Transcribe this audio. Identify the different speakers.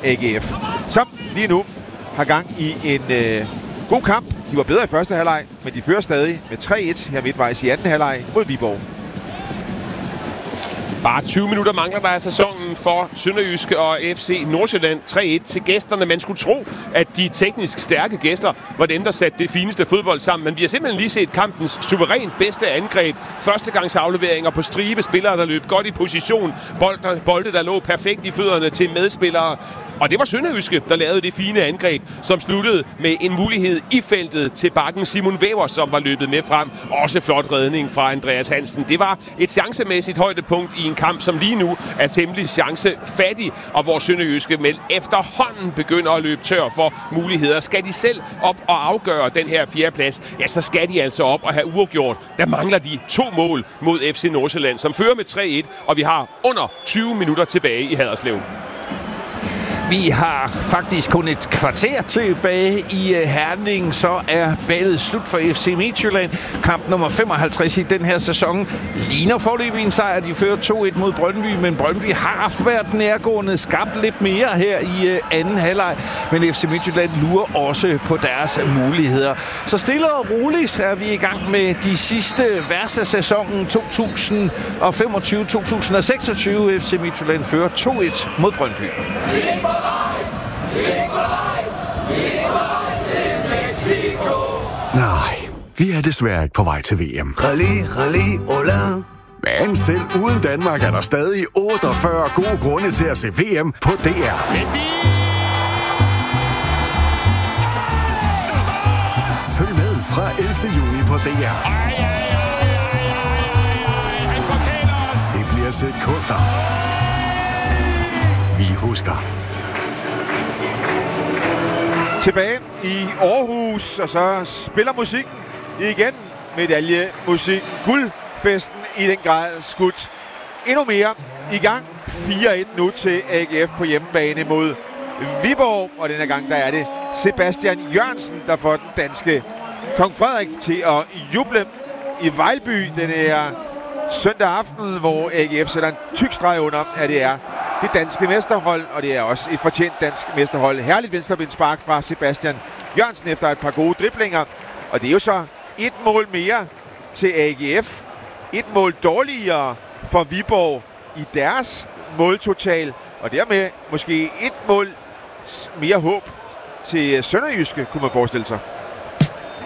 Speaker 1: AGF, som lige nu har gang i en god kamp. De var bedre i første halvleg, men de fører stadig med 3-1 her midtvejs i anden halvleg mod Viborg.
Speaker 2: Bare 20 minutter mangler der af sæsonen for Sønderjyske og FC Nordsjælland. 3-1 til gæsterne. Man skulle tro, at de teknisk stærke gæster var dem, der satte det fineste fodbold sammen. Men vi har simpelthen lige set kampens suverænt bedste angreb. Førstegangsafleveringer på stribe, spillere, der løb godt i position. Bolde, der lå perfekt i fødderne til medspillere. Og det var Sønderjyske, der lavede det fine angreb, som sluttede med en mulighed i feltet til bakken Simon Weber, som var løbet med frem. Også flot redning fra Andreas Hansen. Det var et chancemæssigt højdepunkt i en kamp, som lige nu er temmelig chancefattig, og hvor Sønderjyske med efterhånden begynder at løbe tør for muligheder. Skal de selv op og afgøre den her fjerdeplads, ja, så skal de altså op og have uafgjort. Der mangler de 2 mål mod FC Nordsjælland, som fører med 3-1, og vi har under 20 minutter tilbage i Haderslev.
Speaker 3: Vi har faktisk kun et kvarter tilbage i Herning, så er ballet slut for FC Midtjylland. Kamp nummer 55 i den her sæson ligner foreløbig en sejr. De fører 2-1 mod Brøndby, men Brøndby har været nærgående, skabt lidt mere her i anden halvleg. Men FC Midtjylland lurer også på deres muligheder. Så stille og roligt er vi i gang med de sidste vers af sæsonen 2025-2026. FC Midtjylland fører 2-1 mod Brøndby.
Speaker 4: Nej, vi er desværre ikke på vej til VM. Men selv uden Danmark er der stadig 48 gode grunde til at se VM på DR. Følg med fra 11. juni på DR. Det bliver sekunder. Vi husker.
Speaker 1: Tilbage i Aarhus, og så spiller musikken igen. Medaljemusikken. Guldfesten i den grad skudt endnu mere i gang. 4-1 nu til AGF på hjemmebane mod Viborg. Og denne gang der er det Sebastian Jørgensen, der får den danske Kong Frederik til at juble i Vejlby den her søndag aften, hvor AGF sætter en tyk streg under, at det er det danske mesterhold, og det er også et fortjent dansk mesterhold. Herligt venstrebindspark fra Sebastian Jørgensen efter et par gode driblinger. Og det er jo så et mål mere til AGF. Et mål dårligere for Viborg i deres måltotal. Og dermed måske et mål mere håb til Sønderjyske, kunne man forestille sig.